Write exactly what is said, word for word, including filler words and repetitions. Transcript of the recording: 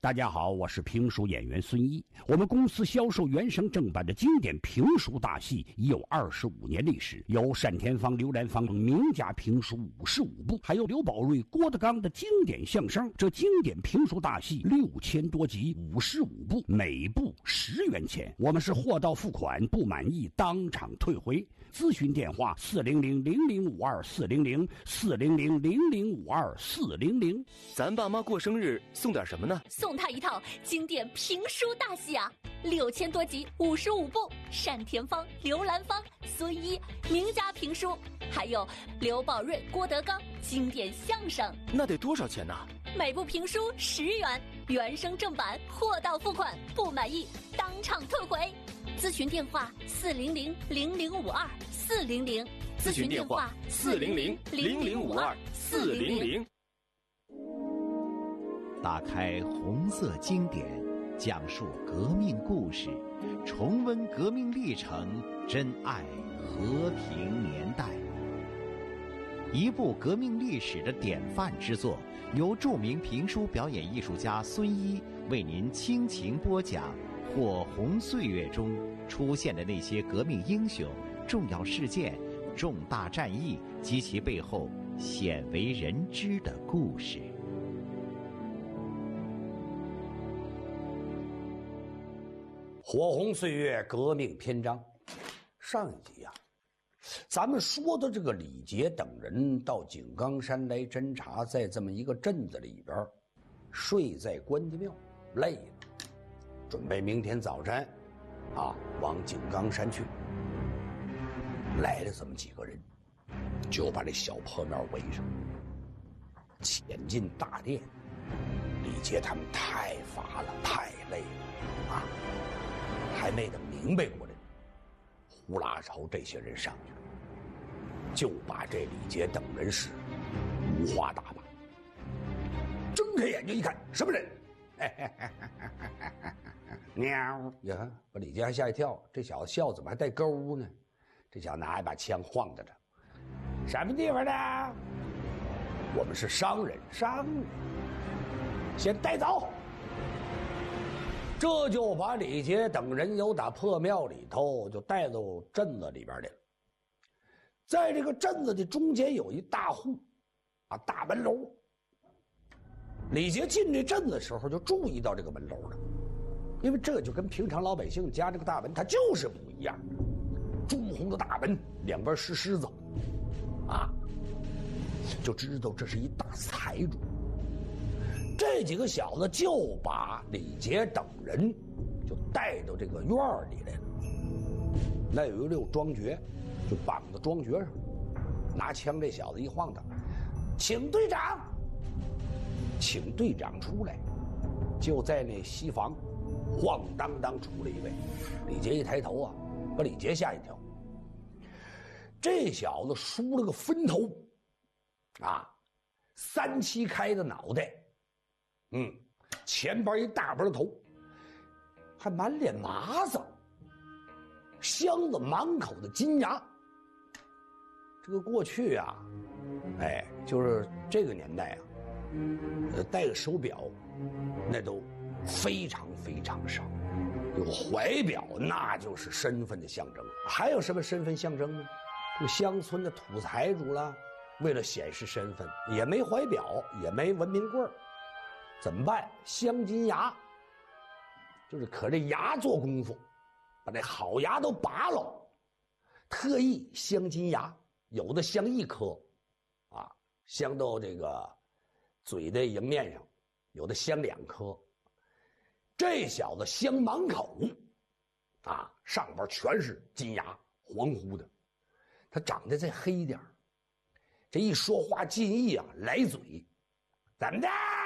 大家好，我是评书演员孙一。我们公司销售原声正版的经典评书大戏已有二十五年历史，有单田芳、刘兰芳名家评书五十五部，还有刘宝瑞、郭德纲的经典相声。这经典评书大戏六千多集，五十五部，每部十元钱。我们是货到付款，不满意当场退回。咨询电话：四零零零零五二四零零四零零零零五二四零零。 咱爸妈过生日送点什么呢？ 送他一套经典评书大戏啊，六千多集，五十五部，单田芳、刘兰芳、孙一名家评书，还有刘宝瑞、郭德纲经典相声。 那得多少钱呢？ 每部评书十元，原声正版，货到付款，不满意当场退回。咨询电话：四零零零零五二四零零。 咨询电话：四零零零零五二四零零。 打开红色经典，讲述革命故事，重温革命历程，珍爱和平年代。一部革命历史的典范之作，由著名评书表演艺术家孙一为您倾情播讲火红岁月中出现的那些革命英雄、重要事件、重大战役及其背后鲜为人知的故事。 火红岁月革命篇章。上一集啊，咱们说的这个李杰等人到井冈山来侦查，在这么一个镇子里边睡在关帝庙，累了，准备明天早晨啊往井冈山去。来了这么几个人，就把这小破庙围上，潜进大殿。李杰他们太乏了，太累了啊，还没等明白过来，呼啦朝这些人上去了，就把这李杰等人是五花大绑。睁开眼睛一看，什么人？喵呀！把李杰还吓一跳，这小子笑怎么还带钩呢？这小子拿一把枪晃着着，什么地方的？我们是商人，商人，先带走。这就把李杰等人由打破庙里头就带到镇子里边去了。在这个镇子的中间有一大户啊，大门楼。李杰进这镇子的时候就注意到这个门楼了，因为这就跟平常老百姓家这个大门它就是不一样，朱红的大门，两边石狮子啊，就知道这是一大财主。这几个小子就把李杰等人就带到这个院里来了。那有一溜庄爵就绑到庄爵上，拿枪，这小子一晃他，请队长，请队长出来。就在那西房晃荡荡出了一位。李杰一抬头啊，把李杰吓一跳。这小子梳了个分头啊，三七开的脑袋，嗯，前边一大波头，还满脸麻子，镶着满口的金牙。这个过去啊，哎，就是这个年代啊，呃，戴个手表，那都非常非常少。有怀表，那就是身份的象征。还有什么身份象征呢？这个乡村的土财主啦，为了显示身份，也没怀表，也没文明棍儿。怎么办？镶金牙，就是可这牙做功夫，把这好牙都拔了，特意镶金牙，有的镶一颗，啊，镶到这个嘴的迎面上，有的镶两颗。这小子镶满口，啊，上边全是金牙，黄乎的，他长得再黑一点，这一说话尽意啊，来嘴，怎么的？